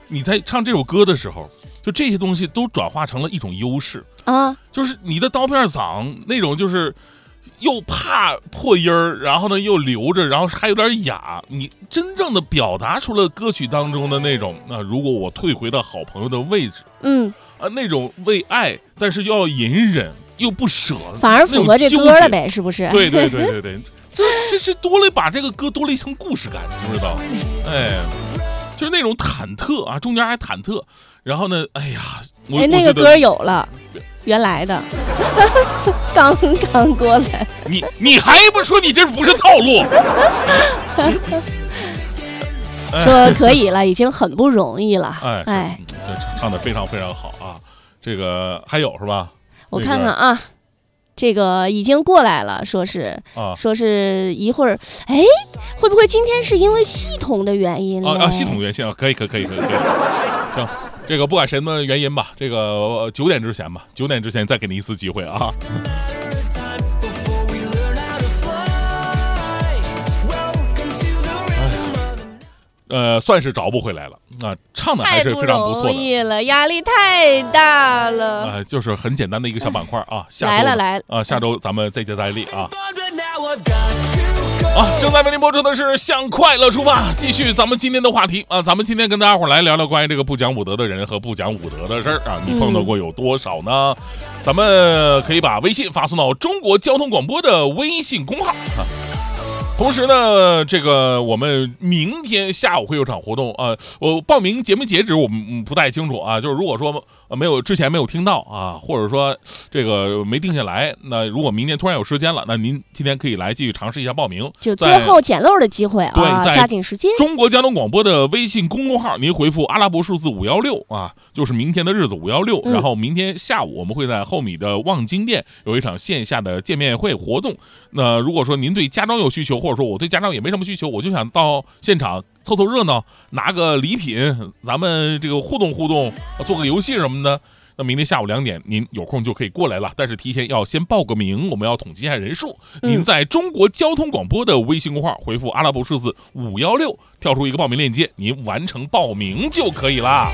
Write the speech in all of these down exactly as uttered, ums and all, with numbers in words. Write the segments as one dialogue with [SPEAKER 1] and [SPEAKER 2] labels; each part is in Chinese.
[SPEAKER 1] 你在唱这首歌的时候，就这些东西都转化成了一种优势
[SPEAKER 2] 啊，
[SPEAKER 1] 就是你的刀片嗓那种，就是又怕破音儿，然后呢又留着，然后还有点哑，你真正的表达出了歌曲当中的那种啊，如果我退回到好朋友的位置，
[SPEAKER 2] 嗯
[SPEAKER 1] 啊，那种为爱但是又要隐忍又不舍，
[SPEAKER 2] 反而符合这歌了呗，是不是？
[SPEAKER 1] 对对对对对，这这是多了，把这个歌多了一层故事感，你知道？哎。就是那种忐忑啊，中间还忐忑，然后呢，哎呀，我
[SPEAKER 2] 哎，那个歌有了，原来的，刚刚过来，
[SPEAKER 1] 你你还不说你这不是套路？
[SPEAKER 2] 说可以了，已经很不容易了。
[SPEAKER 1] 哎哎，唱得非常非常好啊！这个还有是吧？
[SPEAKER 2] 我看看啊。这个已经过来了，说是，
[SPEAKER 1] 啊、
[SPEAKER 2] 说是一会儿，哎，会不会今天是因为系统的原因
[SPEAKER 1] 啊啊，系统原因啊，可以可以可以可以，可以行，这个不管什么原因吧，这个九点之前吧，九点之前再给你一次机会啊。呃，算是找不回来了啊、呃，唱的还是非常不错的。太不容易
[SPEAKER 2] 了，压力太大了。
[SPEAKER 1] 啊、呃，就是很简单的一个小板块啊。下
[SPEAKER 2] 来了来了
[SPEAKER 1] 啊、呃，下周咱们再接再厉啊。啊，正在为您播出的是向快乐出发，继续咱们今天的话题啊。咱们今天跟大家伙来聊聊关于这个不讲武德的人和不讲武德的事儿啊。你碰到过有多少呢？嗯、咱们可以把微信发送到中国交通广播的微信公号啊。同时呢，这个我们明天下午会有场活动啊、呃，我报名节目截止我们不太清楚啊，就是如果说没有之前没有听到啊，或者说这个没定下来，那如果明天突然有时间了，那您今天可以来继续尝试一下报名，
[SPEAKER 2] 就最后捡漏的机会啊，
[SPEAKER 1] 对，
[SPEAKER 2] 抓紧时间。
[SPEAKER 1] 中国交通广播的微信公众号，您回复阿拉伯数字五幺六啊，就是明天的日子五幺六，然后明天下午我们会在后米的望京店有一场线下的见面会活动。那如果说您对家装有需求，或者说我对家长也没什么需求，我就想到现场凑凑热闹，拿个礼品，咱们这个互动互动，做个游戏什么的。那明天下午两点，您有空就可以过来了，但是提前要先报个名，我们要统计一下人数。您在中国交通广播的微信公号回复阿拉伯数字五幺六，跳出一个报名链接，您完成报名就可以啦。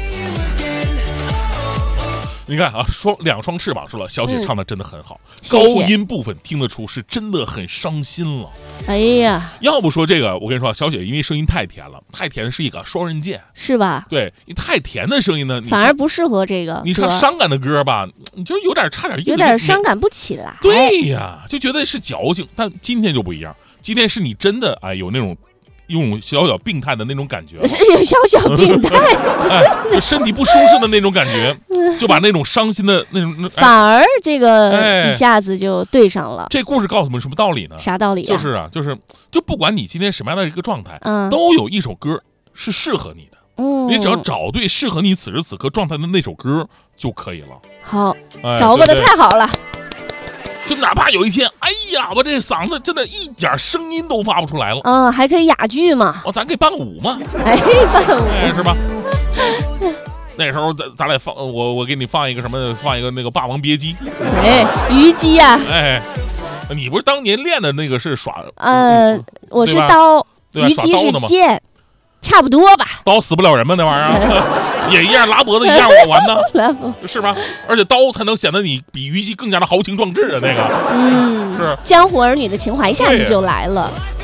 [SPEAKER 1] 你看啊，双两双翅膀说了，小雪唱的真的很好，嗯、高音部分听得出是真的很伤心了。
[SPEAKER 2] 哎呀，
[SPEAKER 1] 要不说这个，我跟你说，小雪因为声音太甜了，太甜是一个双刃剑，
[SPEAKER 2] 是吧？
[SPEAKER 1] 对，你太甜的声音呢，
[SPEAKER 2] 反而不适合这个。
[SPEAKER 1] 你唱伤感的歌吧，你就有点差点意思，
[SPEAKER 2] 有点伤感不起来。
[SPEAKER 1] 对呀，就觉得是矫情，但今天就不一样，今天是你真的哎有那种。用小小病态的那种感觉，
[SPEAKER 2] 小小病态，
[SPEAKER 1] 哎，就身体不舒适的那种感觉，就把那种伤心的那种，
[SPEAKER 2] 哎、反而这个一下子就对上了。
[SPEAKER 1] 哎、这故事告诉我们什么道理呢？
[SPEAKER 2] 啥道理、啊？
[SPEAKER 1] 就是啊，就是就不管你今天什么样的一个状态，
[SPEAKER 2] 嗯，
[SPEAKER 1] 都有一首歌是适合你的。
[SPEAKER 2] 嗯，
[SPEAKER 1] 你只要找对适合你此时此刻状态的那首歌就可以了。
[SPEAKER 2] 好，
[SPEAKER 1] 哎、
[SPEAKER 2] 找过的太好了。
[SPEAKER 1] 就哪怕有一天，哎呀，我这嗓子真的一点声音都发不出来了，
[SPEAKER 2] 嗯，还可以哑剧嘛，
[SPEAKER 1] 哦，咱可以伴个舞嘛，
[SPEAKER 2] 哎，伴舞，
[SPEAKER 1] 哎，是吧？那时候咱咱俩放，我我给你放一个什么，放一个那个《霸王别姬》，
[SPEAKER 2] 哎，虞姬呀，
[SPEAKER 1] 哎，你不是当年练的那个是耍？
[SPEAKER 2] 呃，我是刀，虞姬是剑。差不多吧，
[SPEAKER 1] 刀死不了人吗？那玩意儿也一样，拉脖子一样玩呢，是吧？而且刀才能显得你比虞姬更加的豪情壮志啊！那个，
[SPEAKER 2] 嗯，
[SPEAKER 1] 是
[SPEAKER 2] 江湖儿女的情怀一下子就来了。